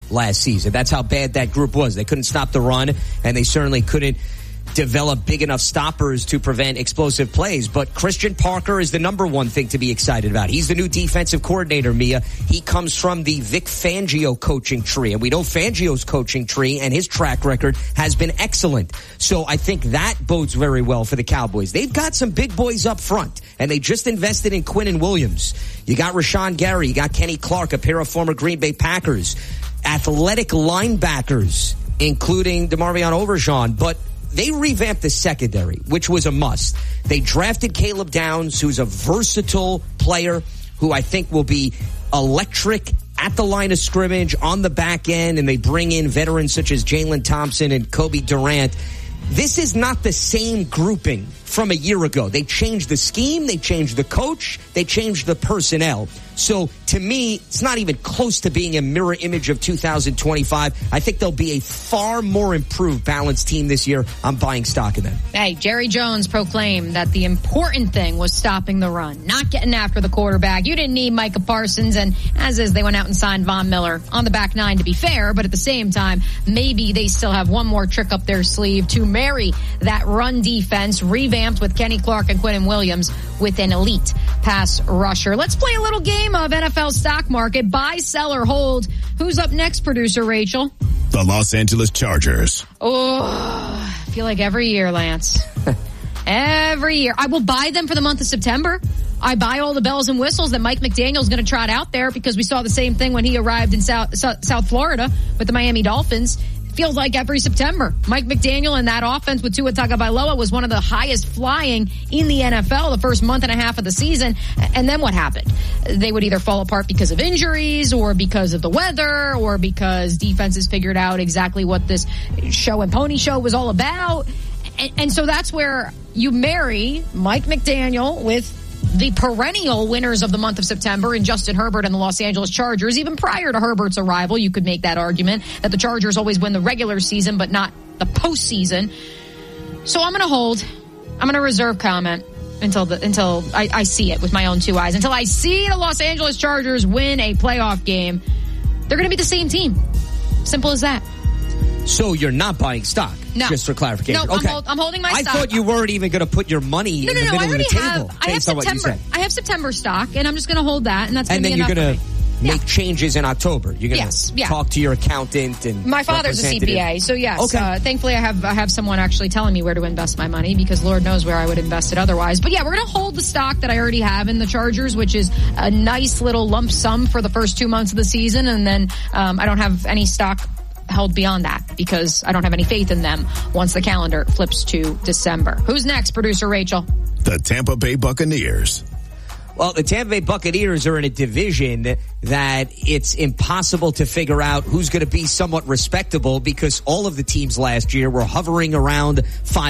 last season. That's how bad that group was. They couldn't stop the run, and they certainly couldn't develop big enough stoppers to prevent explosive plays. But Christian Parker is the number one thing to be excited about. He's the new defensive coordinator, Mia. He comes from the Vic Fangio coaching tree, and we know Fangio's coaching tree and his track record has been excellent. So I think that bodes very well for the Cowboys. They've got some big boys up front, and they just invested in Quinnen Williams. You got Rashawn Gary, you got Kenny Clark, a pair of former Green Bay Packers, athletic linebackers, including DeMarvion Overshawn, but they revamped the secondary, which was a must. They drafted Caleb Downs, who's a versatile player who I think will be electric at the line of scrimmage, on the back end, and they bring in veterans such as Jalen Thompson and Kobe Durant. This is not the same grouping from a year ago. They changed the scheme, they changed the coach, they changed the personnel. So, to me, it's not even close to being a mirror image of 2025. I think they'll be a far more improved, balanced team this year. I'm buying stock in them. Hey, Jerry Jones proclaimed that the important thing was stopping the run, not getting after the quarterback. You didn't need Micah Parsons, and as is, they went out and signed Von Miller on the back nine, to be fair, but at the same time, maybe they still have one more trick up their sleeve to marry that run defense, revamped with Kenny Clark and Quinnen Williams with an elite pass rusher. Let's play a little game of NFL stock market. Buy, sell, or hold. Who's up next, producer Rachel? The Los Angeles Chargers. Oh, I feel like every year, Lance. Every year. I will buy them for the month of September. I buy all the bells and whistles that Mike McDaniel is going to trot out there, because we saw the same thing when he arrived in South Florida with the Miami Dolphins. Feels like every September. Mike McDaniel and that offense with Tua Tagovailoa was one of the highest flying in the NFL the first month and a half of the season. And then what happened? They would either fall apart because of injuries, or because of the weather, or because defenses figured out exactly what this show and pony show was all about. And so that's where you marry Mike McDaniel with the perennial winners of the month of September in Justin Herbert and the Los Angeles Chargers. Even prior to Herbert's arrival, you could make that argument that the Chargers always win the regular season but not the postseason. So I'm going to hold. I'm going to reserve comment until I see it with my own two eyes. Until I see the Los Angeles Chargers win a playoff game, they're going to be the same team. Simple as that. So you're not buying stock? No. Just for clarification. No, okay. I'm holding my stock. I thought you weren't even going to put your money in the middle of the table. I have September stock, and I'm just going to hold that, and that's going to be enough. And then you're going to make changes in October. You're going to talk to your accountant and my father's a CPA, so yes. Okay. Thankfully, I have someone actually telling me where to invest my money, because Lord knows where I would invest it otherwise. But yeah, we're going to hold the stock that I already have in the Chargers, which is a nice little lump sum for the first 2 months of the season, and then I don't have any stock held beyond that, because I don't have any faith in them once the calendar flips to December. Who's next, producer Rachel? The Tampa Bay Buccaneers. Well, the Tampa Bay Buccaneers are in a division that it's impossible to figure out who's going to be somewhat respectable, because all of the teams last year were hovering around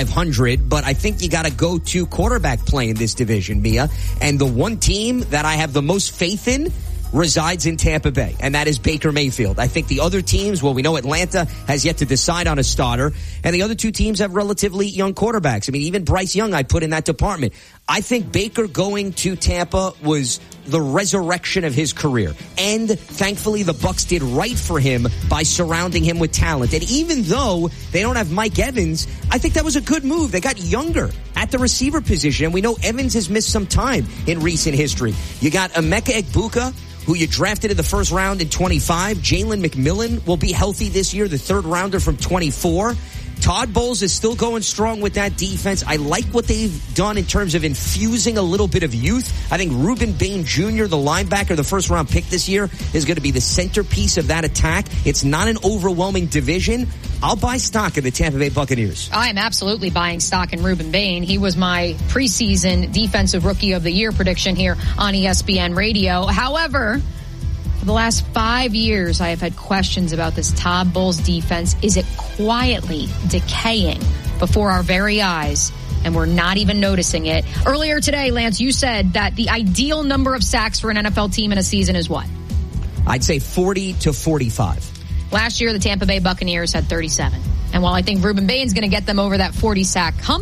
500. But I think you got to go to quarterback play in this division, Mia. And the one team that I have the most faith in resides in Tampa Bay, and that is Baker Mayfield. I think the other teams, well, we know Atlanta has yet to decide on a starter, and the other two teams have relatively young quarterbacks. I mean, even Bryce Young I put in that department. I think Baker going to Tampa was the resurrection of his career, and thankfully the Bucs did right for him by surrounding him with talent. And even though they don't have Mike Evans, I think that was a good move. They got younger at the receiver position, and we know Evans has missed some time in recent history. You got Emeka Egbuka, who you drafted in the first round in 25. Jalen McMillan will be healthy this year, the third rounder from 24. Todd Bowles is still going strong with that defense. I like what they've done in terms of infusing a little bit of youth. I think Ruben Bain Jr., the linebacker, the first-round pick this year, is going to be the centerpiece of that attack. It's not an overwhelming division. I'll buy stock in the Tampa Bay Buccaneers. I am absolutely buying stock in Ruben Bain. He was my preseason Defensive Rookie of the Year prediction here on ESPN Radio. However, for the last 5 years, I have had questions about this Todd Bowles defense. Is it quietly decaying before our very eyes, and we're not even noticing it? Earlier today, Lance, you said that the ideal number of sacks for an NFL team in a season is what? I'd say 40 to 45. Last year, the Tampa Bay Buccaneers had 37. And while I think Ruben Bain's going to get them over that 40-sack hump,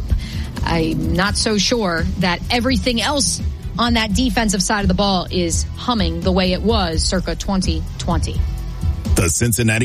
I'm not so sure that everything else on that defensive side of the ball is humming the way it was circa 2020. The Cincinnati